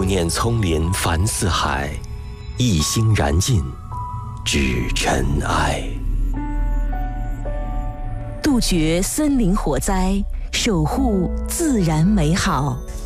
念葱林繁四海，一心燃尽只尘埃。 杜绝森林火灾，守护自然美好。